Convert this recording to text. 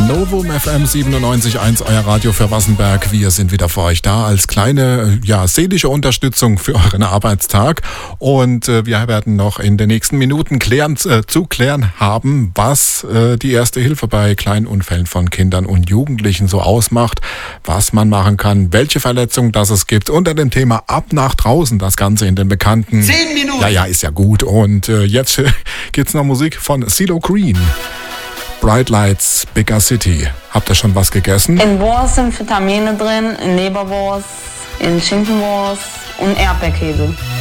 Novum FM 97.1, euer Radio für Wassenberg. Wir sind wieder für euch da als kleine, seelische Unterstützung für euren Arbeitstag. Und wir werden noch in den nächsten Minuten zu klären haben, was die Erste Hilfe bei kleinen Unfällen von Kindern und Jugendlichen so ausmacht, was man machen kann, welche Verletzungen das es gibt. Unter dem Thema Ab nach draußen, das Ganze in den bekannten... 10 Minuten! Ja, ist ja gut. Und jetzt gibt's noch Musik von CeeLo Green. Bright Lights, Bigger City. Habt ihr schon was gegessen? In Wurst sind Vitamine drin, in Leberwurst, in Schinkenwurst und Erdbeerkäse.